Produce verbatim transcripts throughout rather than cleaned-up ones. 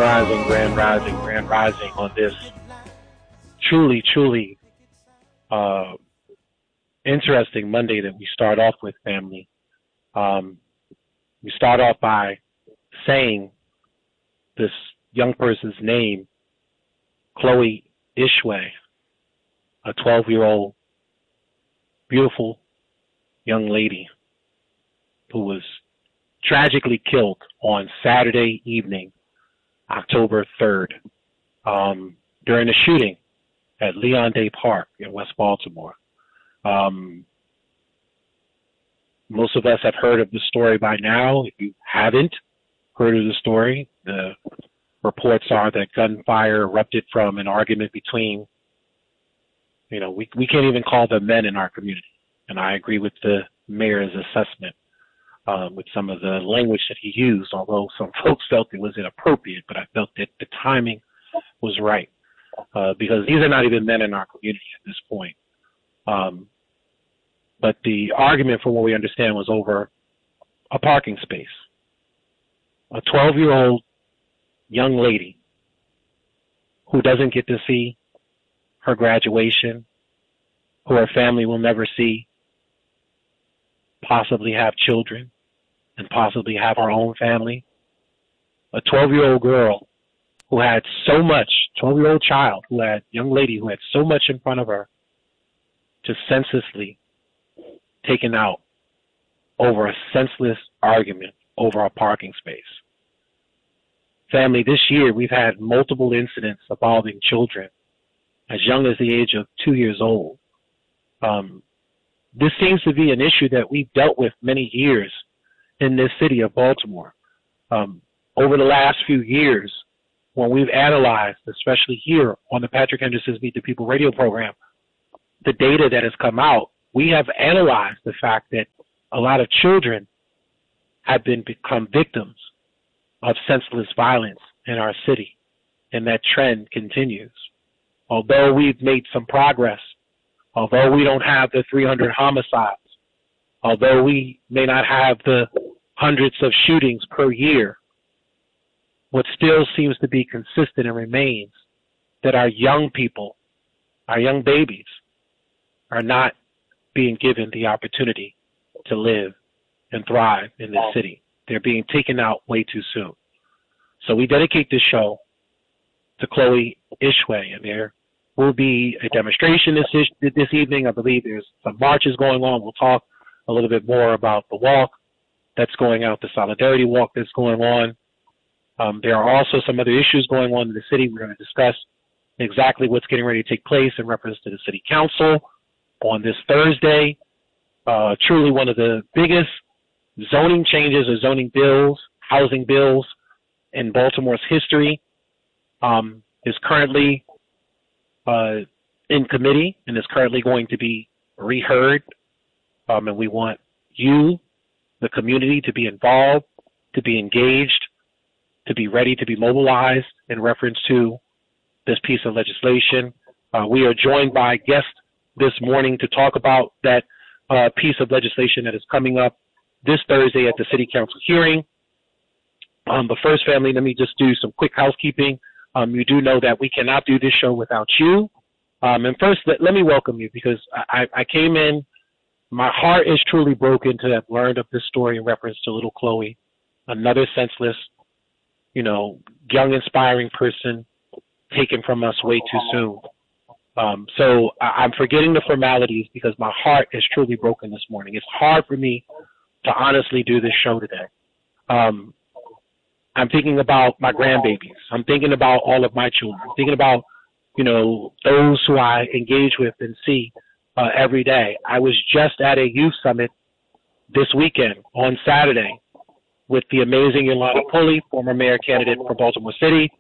Rising, Grand Rising, Grand Rising on this truly, truly uh, interesting Monday that we start off with, family. Um, we start off by saying this young person's name, Chloe Ishwe, a twelve-year-old beautiful young lady who was tragically killed on Saturday evening, October third, um, during a shooting at Leon Day Park in West Baltimore. Um, most of us have heard of the story by now. If you haven't heard of the story, the reports are that gunfire erupted from an argument between, you know, we, we can't even call them men in our community. And I agree with the mayor's assessment. Um, with some of the language that he used, although some folks felt it was inappropriate, but I felt that the timing was right, uh, because these are not even men in our community at this point. Um, but the argument, from what we understand, was over a parking space. A twelve-year-old young lady who doesn't get to see her graduation, who her family will never see, possibly have children, and possibly have her own family. A twelve-year-old girl who had so much, twelve-year-old child who had, young lady who had so much in front of her, just senselessly taken out over a senseless argument over a parking space. Family, this year we've had multiple incidents involving children as young as the age of two years old. Um, This seems to be an issue that we've dealt with many years in this city of Baltimore. Um, over the last few years, when we've analyzed, especially here on the Patrick Henderson's Meet the People radio program, the data that has come out, we have analyzed the fact that a lot of children have been become victims of senseless violence in our city, and that trend continues. Although we've made some progress, although we don't have the three hundred homicides, although we may not have the hundreds of shootings per year, what still seems to be consistent and remains that our young people, our young babies, are not being given the opportunity to live and thrive in this city. They're being taken out way too soon. So we dedicate this show to Chloe Ishwe, and there will be a demonstration this this evening. I believe there's some marches going on. We'll talk a little bit more about the walk that's going out, the solidarity walk that's going on. Um, there are also some other issues going on in the city. We're going to discuss exactly what's getting ready to take place in reference to the city council on this Thursday. Uh, truly one of the biggest zoning changes or zoning bills, housing bills in Baltimore's history, um, is currently Uh, in committee and is currently going to be reheard. Um, and we want you, the community, to be involved, to be engaged, to be ready to be mobilized in reference to this piece of legislation. Uh, we are joined by guests this morning to talk about that uh, piece of legislation that is coming up this Thursday at the City Council hearing. Um, but first, family, let me just do some quick housekeeping. Um, you do know that we cannot do this show without you. Um, and first, let, let me welcome you, because I, I came in, my heart is truly broken to have learned of this story in reference to little Chloe, another senseless, you know, young, inspiring person taken from us way too soon. Um, so I, I'm forgetting the formalities because my heart is truly broken this morning. It's hard for me to honestly do this show today. Um, I'm thinking about my grandbabies. I'm thinking about all of my children. I'm thinking about, you know, those who I engage with and see uh, every day. I was just at a youth summit this weekend on Saturday with the amazing Yolanda Pulley, former mayor candidate for Baltimore City,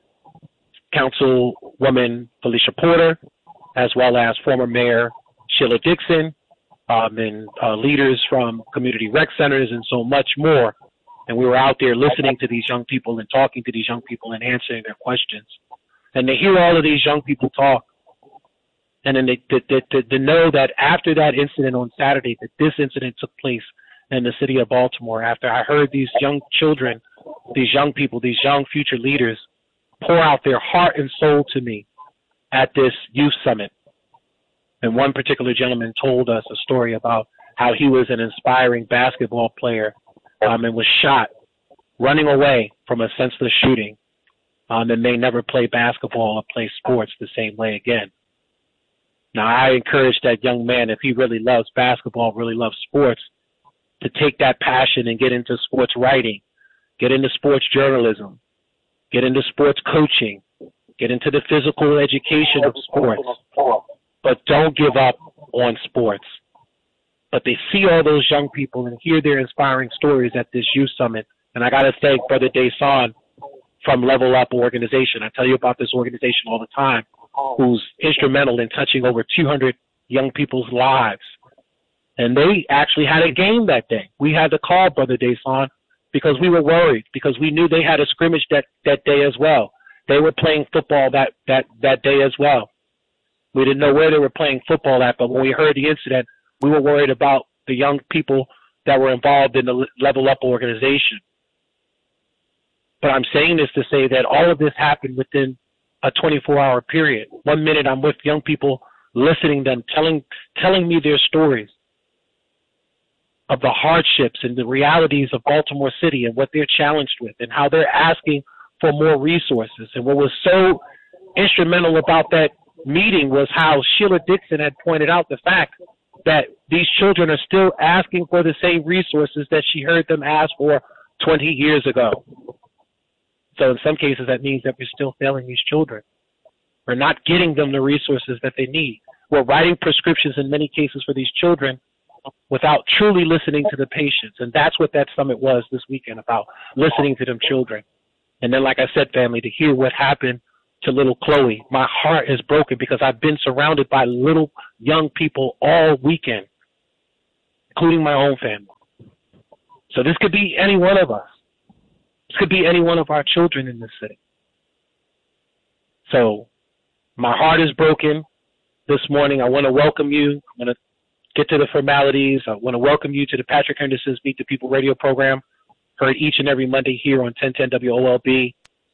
Councilwoman Felicia Porter, as well as former Mayor Sheila Dixon, um, and uh, leaders from community rec centers and so much more. And we were out there listening to these young people and talking to these young people and answering their questions. And to hear all of these young people talk, and then they, to, to, to know that after that incident on Saturday, that this incident took place in the city of Baltimore, after I heard these young children, these young people, these young future leaders pour out their heart and soul to me at this youth summit. And one particular gentleman told us a story about how he was an inspiring basketball player um, and was shot running away from a senseless shooting, um, and may never play basketball or play sports the same way again. Now, I encourage that young man, if he really loves basketball, really loves sports, to take that passion and get into sports writing, get into sports journalism, get into sports coaching, get into the physical education of sports, but don't give up on sports. But they see all those young people and hear their inspiring stories at this youth summit. And I got to thank Brother Desan from Level Up Organization. I tell you about this organization all the time, who's instrumental in touching over two hundred young people's lives. And they actually had a game that day. We had to call Brother Desan because we were worried, because we knew they had a scrimmage that, that day as well. They were playing football that, that, that day as well. We didn't know where they were playing football at, but when we heard the incident, we were worried about the young people that were involved in the Level Up organization. But I'm saying this to say that all of this happened within a twenty-four hour period. One minute I'm with young people, listening to them, telling, telling me their stories of the hardships and the realities of Baltimore City and what they're challenged with and how they're asking for more resources. And what was so instrumental about that meeting was how Sheila Dixon had pointed out the fact that these children are still asking for the same resources that she heard them ask for twenty years ago. So in some cases, that means that we're still failing these children. We're not getting them the resources that they need. We're writing prescriptions in many cases for these children without truly listening to the patients. And that's what that summit was this weekend, about listening to them children. And then, like I said, family, to hear what happened to little Chloe, my heart is broken because I've been surrounded by little young people all weekend, including my own family. So this could be any one of us. This could be any one of our children in this city. So my heart is broken this morning. I want to welcome you. I'm going to get to the formalities. I want to welcome you to the Patrick Henderson's Meet the People radio program, heard each and every Monday here on ten ten W O L B.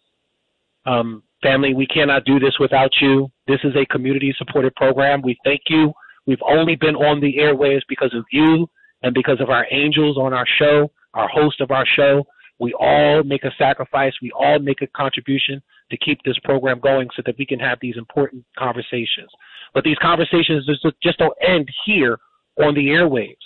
Um, family, we cannot do this without you. This is a community-supported program. We thank you. We've only been on the airwaves because of you and because of our angels on our show, our host of our show. We all make a sacrifice. We all make a contribution to keep this program going so that we can have these important conversations. But these conversations just don't end here on the airwaves.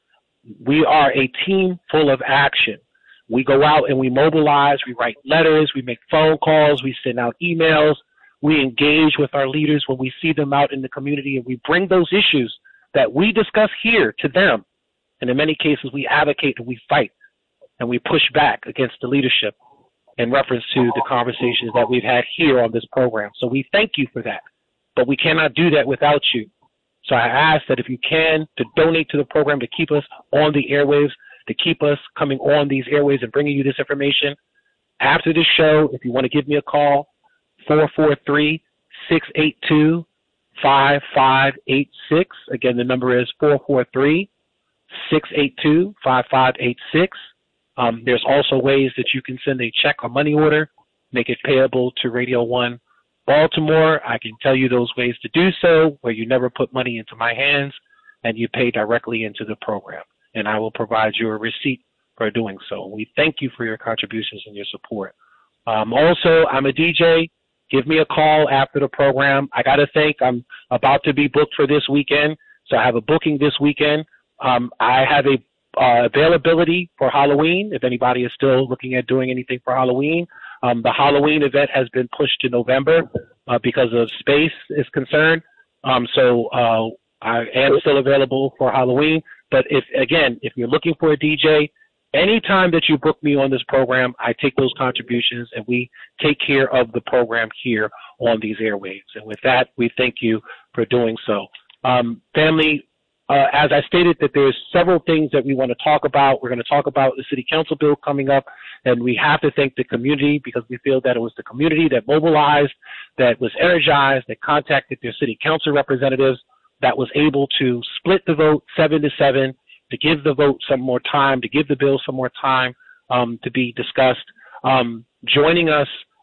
We are a team full of action. We go out and we mobilize, we write letters, we make phone calls, we send out emails, we engage with our leaders when we see them out in the community, and we bring those issues that we discuss here to them. And in many cases, we advocate and we fight and we push back against the leadership in reference to the conversations that we've had here on this program. So we thank you for that, but we cannot do that without you. So I ask that if you can, to donate to the program to keep us on the airwaves, to keep us coming on these airwaves and bringing you this information. After this show, if you want to give me a call, four four three, six eight two, five five eight six. Again, the number is four four three, six eight two, five five eight six. Um, there's also ways that you can send a check or money order, make it payable to Radio one Baltimore. I can tell you those ways to do so, where you never put money into my hands and you pay directly into the program. And I will provide you a receipt for doing so. We thank you for your contributions and your support. Um, also, I'm a D J. Give me a call after the program. I got to think I'm about to be booked for this weekend, so I have a booking this weekend. Um, I have a uh, availability for Halloween, if anybody is still looking at doing anything for Halloween. Um, the Halloween event has been pushed to November uh, because of space is concerned. Um, so uh, I am still available for Halloween. But if, again, if you're looking for a D J, anytime that you book me on this program, I take those contributions and we take care of the program here on these airwaves. And with that, we thank you for doing so. Um, family, uh, as I stated, that there's several things that we want to talk about. We're going to talk about the city council bill coming up, and we have to thank the community because we feel that it was the community that mobilized, that was energized, that contacted their city council representatives, that was able to split the vote seven to seven, to give the vote some more time, to give the bill some more time um, to be discussed. Um, joining us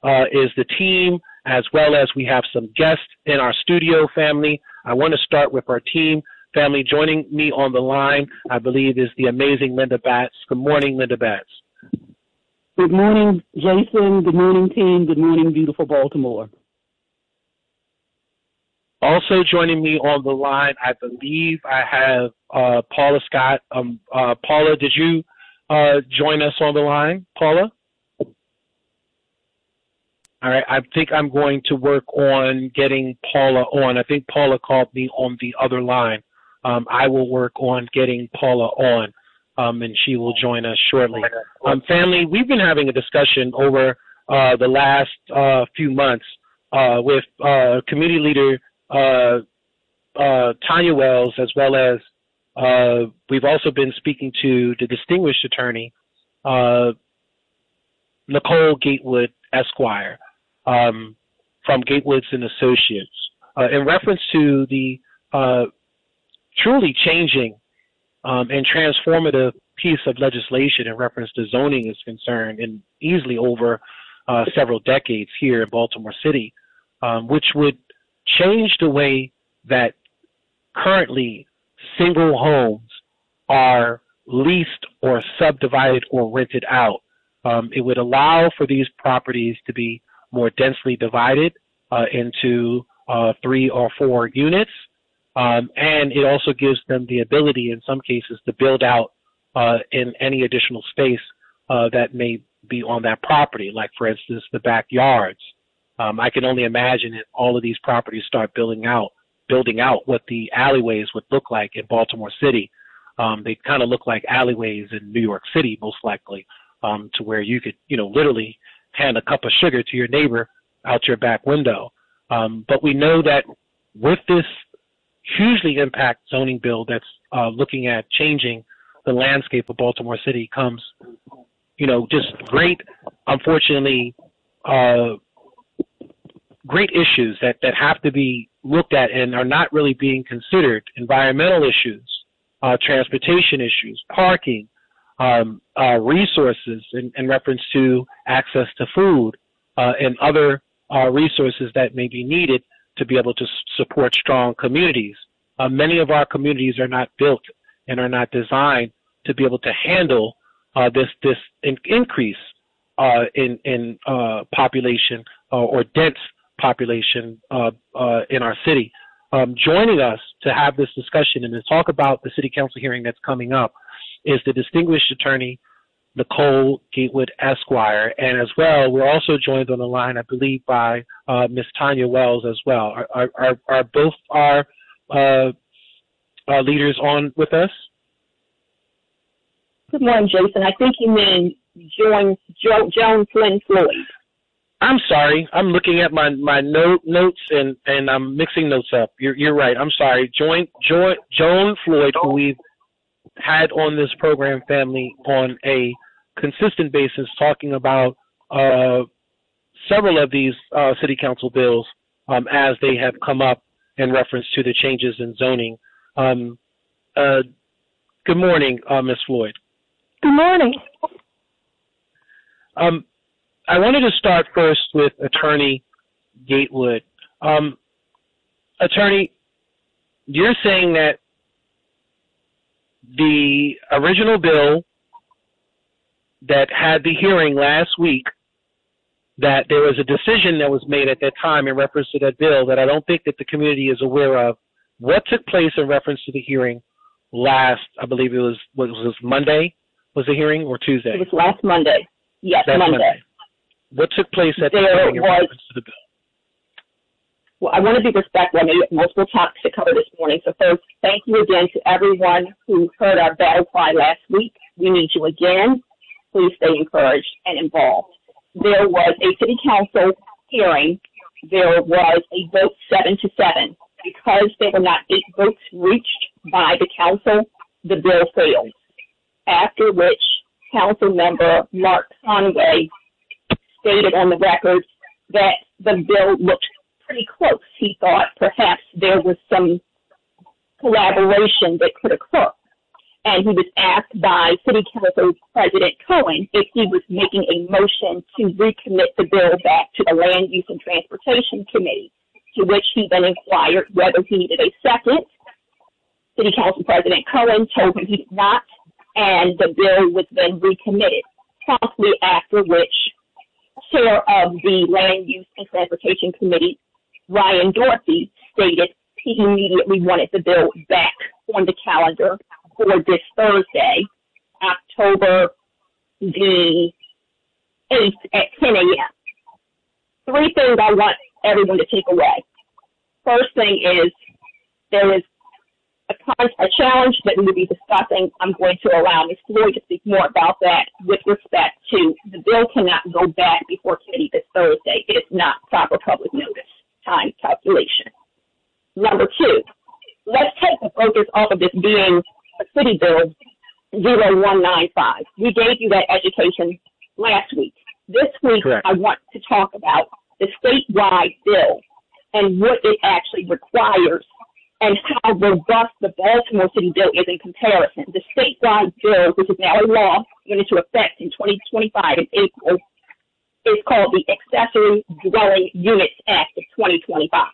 uh, is the team, as well as we have some guests in our studio family. I want to start with our team family. Joining me on the line, I believe, is the amazing Linda Batts. Good morning, Linda Batts. Good morning, Jason. Good morning, team. Good morning, beautiful Baltimore. Also joining me on the line, I believe I have uh, Paula Scott. Um, uh, Paula, did you uh, join us on the line, Paula? All right, I think I'm going to work on getting Paula on. I think Paula called me on the other line. Um, I will work on getting Paula on, um, and she will join us shortly. Um, family, we've been having a discussion over uh, the last uh, few months uh, with uh, community leader uh, uh, Tanya Wells, as well as uh, we've also been speaking to the distinguished attorney, uh, Nicole Gatewood, Esquire, um, from Gatewoods and Associates, uh, in reference to the uh, truly changing um, and transformative piece of legislation in reference to zoning is concerned, and easily over uh, several decades here in Baltimore City, um, which would change the way that currently single homes are leased or subdivided or rented out. Um, it would allow for these properties to be more densely divided uh, into uh, three or four units. Um, and it also gives them the ability, in some cases, to build out uh, in any additional space uh, that may be on that property, like, for instance, the backyards. Um, I can only imagine if all of these properties start building out, building out what the alleyways would look like in Baltimore City. Um, they kind of look like alleyways in New York City, most likely, um, to where you could, you know, literally hand a cup of sugar to your neighbor out your back window. Um, but we know that with this hugely impact zoning bill that's uh, looking at changing the landscape of Baltimore City comes, you know, just great, unfortunately, uh, great issues that, that have to be looked at and are not really being considered. Environmental issues, uh, transportation issues, parking, um, uh, resources in, in reference to access to food, uh, and other uh, resources that may be needed to be able to s- support strong communities. Uh, many of our communities are not built and are not designed to be able to handle uh, this this in- increase uh, in in uh, population uh, or dense population uh, uh, in our city. Um, joining us to have this discussion and to talk about the city council hearing that's coming up is the distinguished attorney Nicole Gatewood, Esquire, and as well, we're also joined on the line, I believe, by uh, Miz Tanya Wells as well. Are, are, are, are both our uh, uh, leaders on with us? Good morning, Jason. I think you mean Joan, jo, Joan Flynn Floyd. I'm sorry. I'm looking at my, my note, notes and, and I'm mixing notes up. You're, you're right. I'm sorry. Joan, Joan, Joan Floyd, who we've had on this program, family, on a consistent basis, talking about uh, several of these uh, city council bills um, as they have come up in reference to the changes in zoning. Um, uh, good morning, uh, Miz Floyd. Good morning. Um, I wanted to start first with Attorney Gatewood. Um, attorney, you're saying that the original bill that had the hearing last week, that there was a decision that was made at that time in reference to that bill that I don't think that the community is aware of. What took place in reference to the hearing last, I believe it was, what was this, Monday was the hearing, or Tuesday? It was last Monday. Yes, last Monday. Monday. What took place at there the hearing in was, reference to the bill? Well, I want to be respectful. I know you have multiple topics to cover this morning. So first, thank you again to everyone who heard our battle cry last week. We need you again. Please stay encouraged and involved. There was a city council hearing. There was a vote seven to seven. Because there were not eight votes reached by the council, the bill failed. After which, council member Mark Conway stated on the record that the bill looked pretty close. He thought perhaps there was some collaboration that could occur. and he was asked by City Council President Cohen if he was making a motion to recommit the bill back to the Land Use and Transportation Committee, to which he then inquired whether he needed a second. City Council President Cohen told him he did not, and the bill was then recommitted, promptly after which Chair of the Land Use and Transportation Committee, Ryan Dorsey, stated he immediately wanted the bill back on the calendar for this Thursday, October the eighth at ten a.m. Three things I want everyone to take away. First thing is there is a, con- a challenge that we will be discussing. I'm going to allow Miz Floyd to speak more about that with respect to the bill cannot go back before committee this Thursday. It is not proper public notice time calculation. Number two, let's take the focus off of this being a city bill zero one nine five. We gave you that education last week. This week, Correct. I want to talk about the statewide bill and what it actually requires and how robust the Baltimore City bill is in comparison. The statewide bill, which is now a law, went into effect in twenty twenty-five in April, is called the Accessory Dwelling Units Act of twenty twenty-five.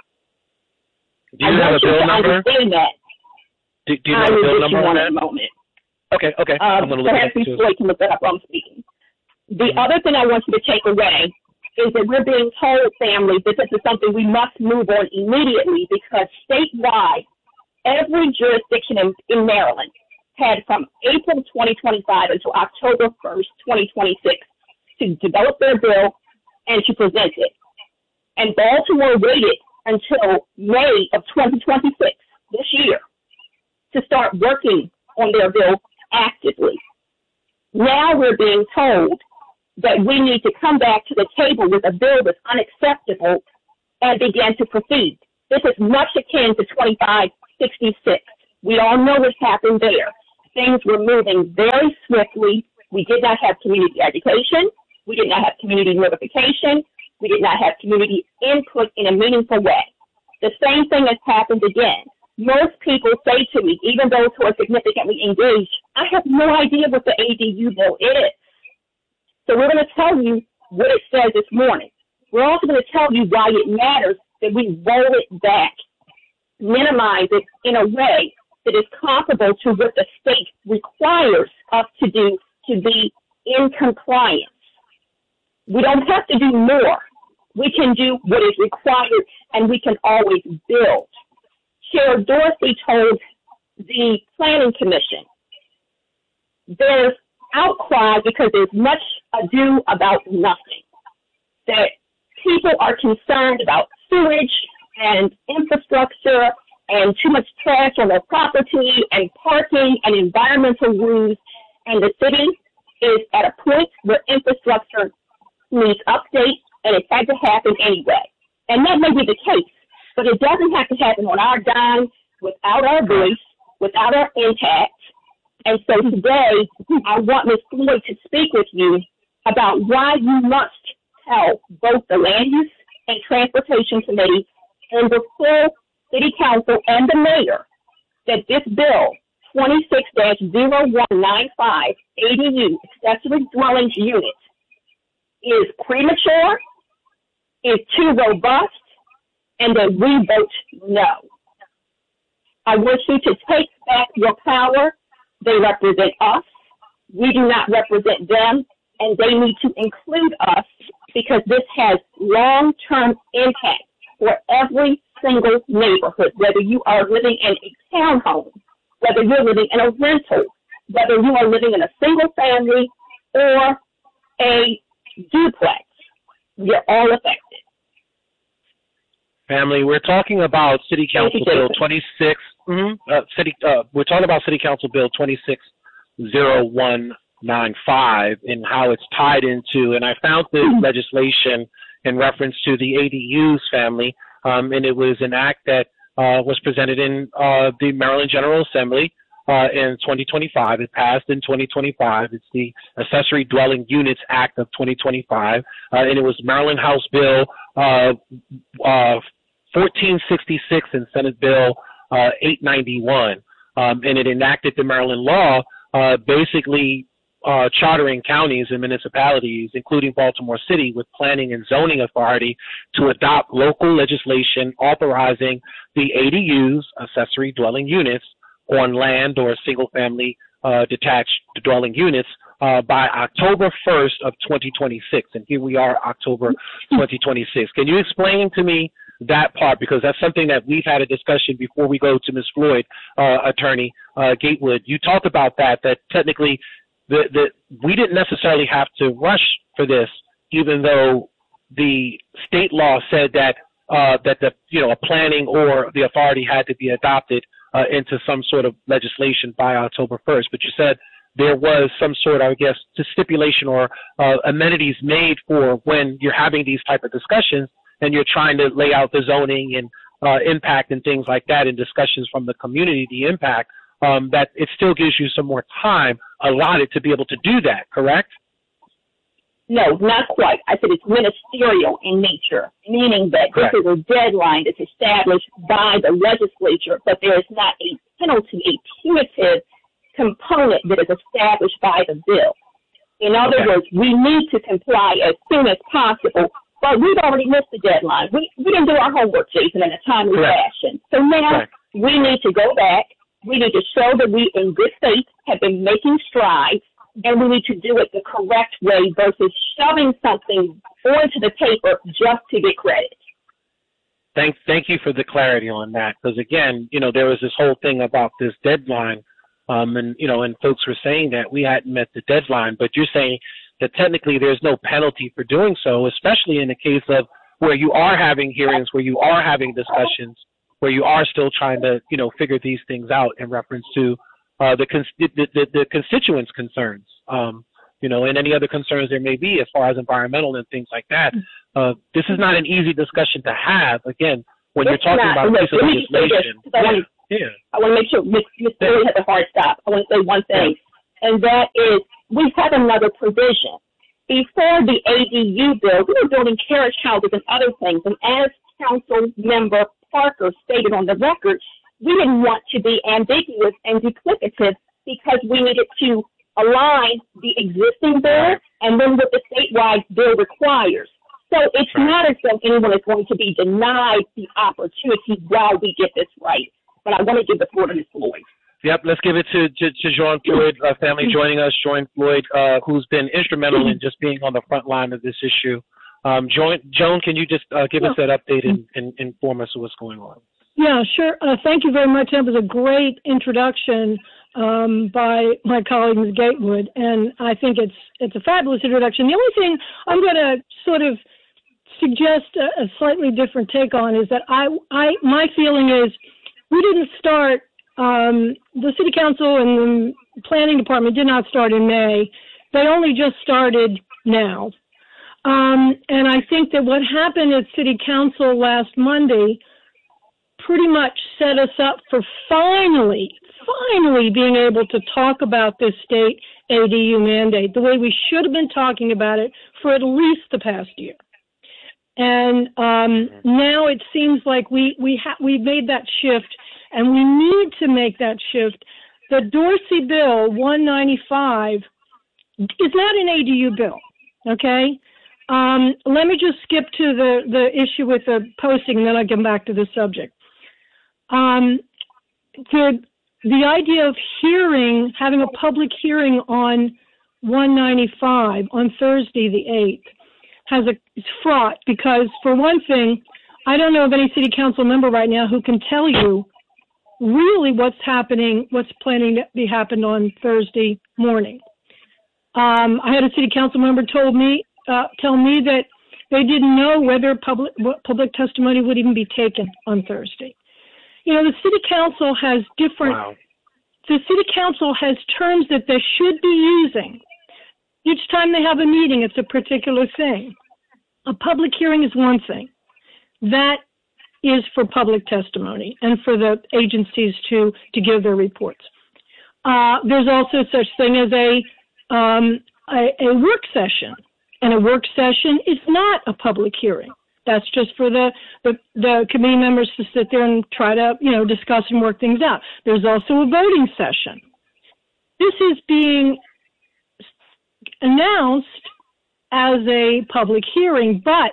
Do you have a bill number? That. Do, do you have a bill number on that? In a moment. Okay, okay. Um, I'm going to look at it too. Perhaps can look that up while I'm speaking. The Mm-hmm. other thing I want you to take away is that we're being told, families, that this is something we must move on immediately because statewide, every jurisdiction in, in Maryland had from April twenty twenty-five until October first, twenty twenty-six to develop their bill and to present it. And Baltimore waited until May of twenty twenty-six, this year, to start working on their bill actively. Now we're being told that we need to come back to the table with a bill that's unacceptable and begin to proceed. This is much akin to twenty-five sixty-six. We all know what happened there. Things were moving very swiftly. We did not have community education. We did not have community notification. We did not have community input in a meaningful way. The same thing has happened again. Most people say to me, even those who are significantly engaged, I have no idea what the A D U bill is. So we're going to tell you what it says this morning. We're also going to tell you why it matters that we roll it back, minimize it in a way that is comparable to what the state requires us to do to be in compliance. We don't have to do more. We can do what is required, and we can always build. Chair Dorsey told the Planning Commission there's outcry because there's much ado about nothing, that people are concerned about sewage and infrastructure and too much trash on their property and parking and environmental rules, and the city is at a point where infrastructure needs update, and it had to happen anyway. And that may be the case, but it doesn't have to happen on our dime, without our voice, without our impact. And so today, I want Miz Floyd to speak with you about why you must tell both the Land Use and Transportation Committee and the full City Council and the Mayor that this bill, twenty-six dash zero one nine five A D U, accessory dwelling unit, is premature, is too robust, and that we vote no. I want you to take back your power. They represent us. We do not represent them, and they need to include us because this has long-term impact for every single neighborhood, whether you are living in a townhome, whether you're living in a rental, whether you are living in a single family or a duplex. We're all affected. Family, we're talking about City Council Bill twenty-six. Mm-hmm, uh, city, uh, we're talking about City Council Bill twenty-six zero one nine five and how it's tied into. And I found this legislation in reference to the A D Us, family, um, and it was an act that uh, was presented in uh, the Maryland General Assembly uh, in twenty twenty-five. It passed in twenty twenty-five. It's the Accessory Dwelling Units Act of twenty twenty-five, uh, and it was Maryland House Bill uh, uh, fourteen sixty-six and Senate Bill uh, eight ninety-one. um, and it enacted the Maryland law, uh, basically uh, chartering counties and municipalities, including Baltimore City, with planning and zoning authority to adopt local legislation authorizing the A D Us, accessory dwelling units, on land or single-family uh, detached dwelling units uh, by October first of twenty twenty-six. And here we are, October twenty twenty-six. Can you explain to me that part? Because that's something that we've had a discussion before we go to Miz Floyd, uh, Attorney uh, Gatewood. You talked about that, that technically the, the, we didn't necessarily have to rush for this, even though the state law said that uh, that the you know a planning or the authority had to be adopted uh, into some sort of legislation by October first. But you said there was some sort of, I guess, stipulation or uh, amenities made for when you're having these type of discussions and you're trying to lay out the zoning and uh, impact and things like that in discussions from the community, the impact, um, that it still gives you some more time allotted to be able to do that, correct? No, not quite. I said it's ministerial in nature, meaning that Correct. This is a deadline that's established by the legislature, but there is not a penalty, a punitive component that is established by the bill. In other Okay. words, we need to comply as soon as possible, but we've already missed the deadline. We, we didn't do our homework, Jason, in a timely Correct. fashion. So now Correct. we need to go back. We need to show that we, in good faith, have been making strides, and we need to do it the correct way versus shoving something onto the paper just to get credit. Thank, thank you for the clarity on that, because again, you know, there was this whole thing about this deadline, um, and you know, and folks were saying that we hadn't met the deadline, but you're saying that technically there's no penalty for doing so, especially in the case of where you are having hearings, where you are having discussions, where you are still trying to, you know, figure these things out in reference to uh, the, cons- the, the the constituents' concerns, um, you know, and any other concerns there may be as far as environmental and things like that. Uh, this is not an easy discussion to have. Again, when It's you're talking not. about a piece of Let me just say this, legislation. 'cause I want to Yeah. I want to make sure Miz Miz Floyd has a hard stop. I want to say one thing, and that is we have another provision. Before the A D U bill, we were building carriage houses and other things, and as Council Member Parker stated on the record, we didn't want to be ambiguous and duplicative because we needed to align the existing bill and then what the statewide bill requires. So it's Right. not as though anyone is going to be denied the opportunity while we get this right. But I want to give the floor to Miz Floyd. Yep, let's give it to, to, to Joan Floyd, uh, family joining us. Joan Floyd, uh, who's been instrumental in just being on the front line of this issue. Um, Joan, Joan, can you just uh, give us that update and, and inform us of what's going on? Yeah, sure. Uh, thank you very much. That was a great introduction um, by my colleague, Miz Gatewood, and I think it's it's a fabulous introduction. The only thing I'm going to sort of suggest a, a slightly different take on is that I, I my feeling is we didn't start, um, the City Council and the Planning Department did not start in May. They only just started now. Um, and I think that what happened at City Council last Monday pretty much set us up for finally, finally being able to talk about this state A D U mandate the way we should have been talking about it for at least the past year. And um, now it seems like we we ha- we've made that shift, and we need to make that shift. The Dorsey Bill one ninety-five is not an A D U bill, okay? Um, let me just skip to the, the issue with the posting, and then I'll come back to the subject. Um, the, the idea of hearing, having a public hearing on one ninety-five on Thursday the eighth has a, it's fraught because, for one thing, I don't know of any city council member right now who can tell you really what's happening, what's planning to be happened on Thursday morning. Um, I had a city council member told me, uh, tell me that they didn't know whether public public testimony would even be taken on Thursday. You know, the city council has different. Wow. The city council has terms that they should be using. Each time they have a meeting, it's a particular thing. A public hearing is one thing. That is for public testimony and for the agencies to, to give their reports. Uh, there's also such thing as a, um, a, a work session. And a work session is not a public hearing. That's just for the, the, the committee members to sit there and try to, you know, discuss and work things out. There's also a voting session. This is being announced as a public hearing, but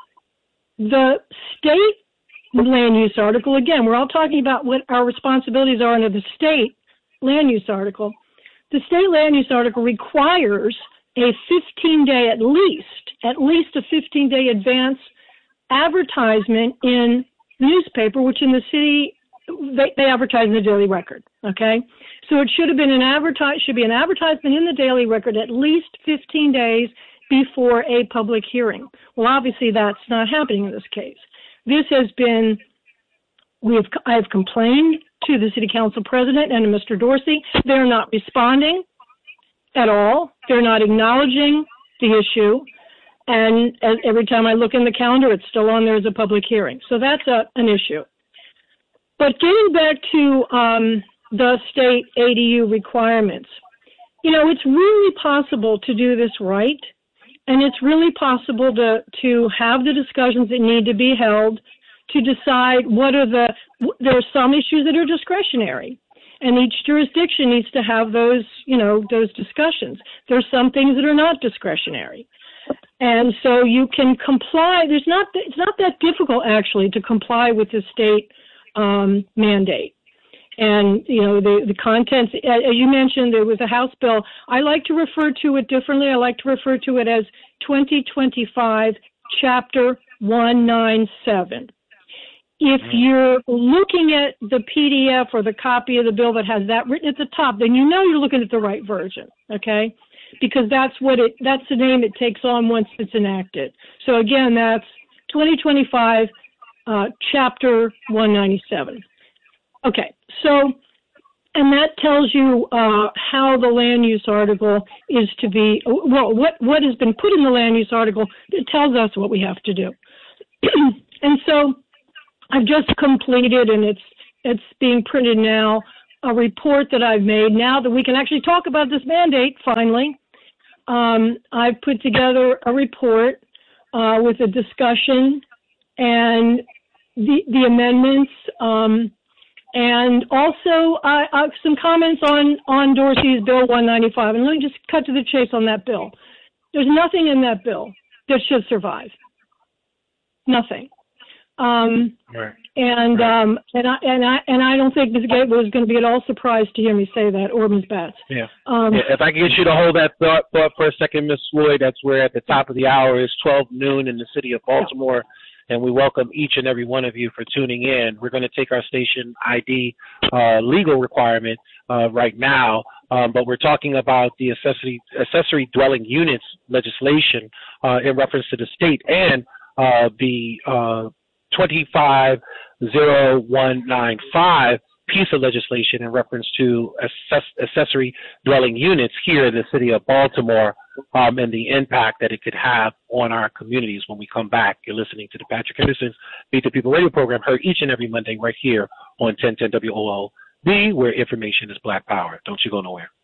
the state land use article, again, we're all talking about what our responsibilities are under the state land use article. The state land use article requires a fifteen day, at least, at least a fifteen day advance advertisement in the newspaper, which in the city, they, they advertise in the Daily Record, okay? So it should have been an advertise, should be an advertisement in the Daily Record at least fifteen days before a public hearing. Well, obviously that's not happening in this case. This has been, we have, I have complained to the City Council President and to Mister Dorsey. They're not responding at all. They're not acknowledging the issue. And as, every time I look in the calendar, it's still on there as a public hearing. So that's a, an issue. But getting back to um, the state A D U requirements, you know, it's really possible to do this right. And it's really possible to, to have the discussions that need to be held to decide what are the, there are some issues that are discretionary. And each jurisdiction needs to have those, you know, those discussions. There's some things that are not discretionary. And so you can comply. There's not, it's not that difficult, actually, to comply with the state um, mandate. And, you know, the, the contents, as you mentioned, there was a House bill. I like to refer to it differently. I like to refer to it as twenty twenty-five Chapter one ninety-seven. If you're looking at the P D F or the copy of the bill that has that written at the top, then you know you're looking at the right version, okay? Because that's what it, that's the name it takes on once it's enacted. So again, that's twenty twenty-five uh, Chapter one ninety-seven. Okay, so, and that tells you uh, how the land use article is to be, well, what, what has been put in the land use article, it tells us what we have to do. And so I've just completed, and it's, it's being printed now, a report that I've made now that we can actually talk about this mandate, finally. Um, I've put together a report uh, with a discussion and the, the amendments, um, and also uh, uh, some comments on, on Dorsey's Bill one ninety-five. And let me just cut to the chase on that bill. There's nothing in that bill that should survive. Nothing. Um, right. And right. um, and I and I and I don't think Miz Gateway was going to be at all surprised to hear me say that, or Miz Batts. Yeah. Um, yeah. If I can get you to hold that thought, thought for a second, Miz Floyd, that's where at the top of the hour is twelve noon in the city of Baltimore. Yeah. And we welcome each and every one of you for tuning in. We're going to take our station I D uh, legal requirement uh, right now, um, but we're talking about the accessory, accessory dwelling units legislation uh, in reference to the state and uh, the uh, twenty-five oh one ninety-five piece of legislation in reference to assess, accessory dwelling units here in the city of Baltimore um, and the impact that it could have on our communities when we come back. You're listening to the Patrick Henderson Beat the People radio program, heard each and every Monday right here on ten ten W O O B, where information is Black Power. Don't you go nowhere.